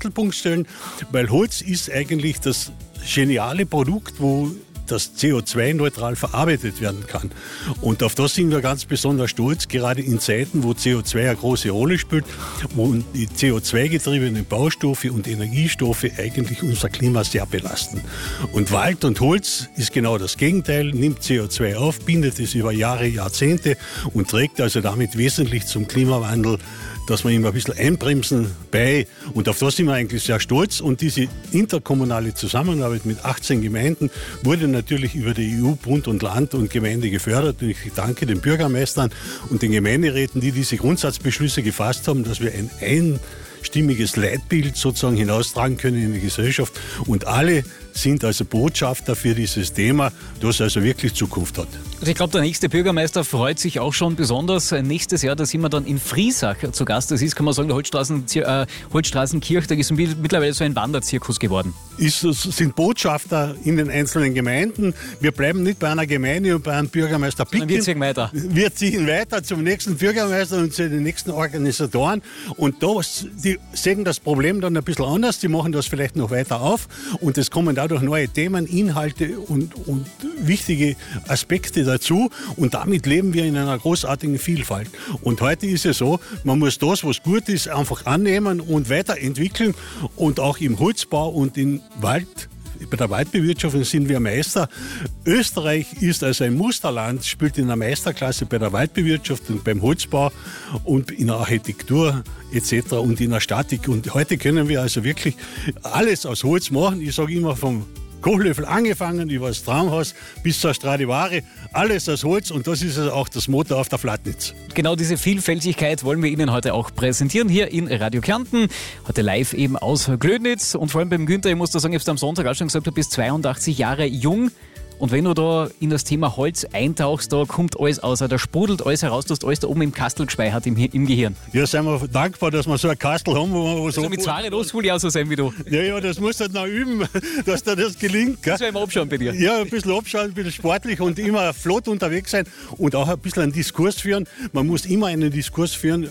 Mittelpunkt stellen, weil Holz ist eigentlich das geniale Produkt, wo das CO2-neutral verarbeitet werden kann. Und auf das sind wir ganz besonders stolz, gerade in Zeiten, wo CO2 eine große Rolle spielt, wo die CO2-getriebenen Baustoffe und Energiestoffe eigentlich unser Klima sehr belasten. Und Wald und Holz ist genau das Gegenteil, nimmt CO2 auf, bindet es über Jahre, Jahrzehnte und trägt also damit wesentlich zum Klimawandel, dass wir ihm ein bisschen einbremsen bei. Und auf das sind wir eigentlich sehr stolz. Und diese interkommunale Zusammenarbeit mit 18 Gemeinden wurde natürlich über die EU, Bund und Land und Gemeinde gefördert. Und ich danke den Bürgermeistern und den Gemeinderäten, die diese Grundsatzbeschlüsse gefasst haben, dass wir ein einstimmiges Leitbild sozusagen hinaustragen können in die Gesellschaft. Und alle sind also Botschafter für dieses Thema, das also wirklich Zukunft hat. Also ich glaube, der nächste Bürgermeister freut sich auch schon besonders. Nächstes Jahr, da sind wir dann in Friesach zu Gast. Das ist, kann man sagen, der Holzstraßenkirchtag ist mittlerweile so ein Wanderzirkus geworden. Sind Botschafter in den einzelnen Gemeinden. Wir bleiben nicht bei einer Gemeinde und bei einem Bürgermeister picken. Wir ziehen weiter. Wir ziehen weiter zum nächsten Bürgermeister und zu den nächsten Organisatoren. Und die sehen das Problem dann ein bisschen anders. Die machen das vielleicht noch weiter auf. Und es kommen dadurch neue Themen, Inhalte und wichtige Aspekte dazu. Und damit leben wir in einer großartigen Vielfalt. Und heute ist es so, man muss das, was gut ist, einfach annehmen und weiterentwickeln. Und auch im Holzbau und im Wald, bei der Waldbewirtschaftung sind wir Meister. Österreich ist also ein Musterland, spielt in der Meisterklasse bei der Waldbewirtschaftung, beim Holzbau und in der Architektur etc. und in der Statik. Und heute können wir also wirklich alles aus Holz machen. Ich sage immer vom Kochlöffel angefangen, über das Traumhaus bis zur Stradivari, alles aus Holz und das ist also auch das Motto auf der Flatnitz. Genau diese Vielfältigkeit wollen wir Ihnen heute auch präsentieren hier in Radio Kärnten. Heute live eben aus Glödnitz und vor allem beim Günther, ich muss da sagen, ich habe es am Sonntag auch schon gesagt, du bist 82 Jahre jung. Und wenn du da in das Thema Holz eintauchst, da kommt alles raus, da sprudelt alles heraus, du hast alles da oben im Kastel gespeichert im Gehirn. Ja, sind wir dankbar, dass wir so ein Kastel haben, wo wir was also mit 2 los will ich auch so sein wie du. Ja, das musst du halt noch üben, dass dir das gelingt. Gell? Das wäre im Abschauen bei dir. Ja, ein bisschen abschauen, ein bisschen sportlich und immer flott unterwegs sein und auch ein bisschen einen Diskurs führen. Man muss immer einen Diskurs führen,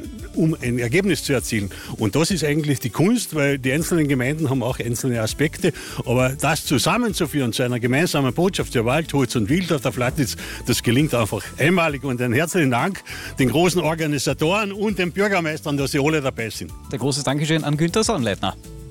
um ein Ergebnis zu erzielen. Und das ist eigentlich die Kunst, weil die einzelnen Gemeinden haben auch einzelne Aspekte. Aber das zusammenzuführen zu einer gemeinsamen Botschaft für Wald, Holz und Wild auf der Flatnitz, das gelingt einfach einmalig. Und einen herzlichen Dank den großen Organisatoren und den Bürgermeistern, dass sie alle dabei sind. Ein großes Dankeschön an Günther Sonnleitner.